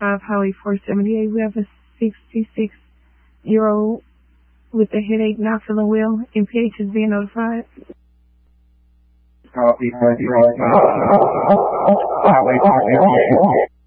5 Highway 478. We have a 66-year-old with a headache, not feeling well. MPH is being notified. Copy, Highway 478.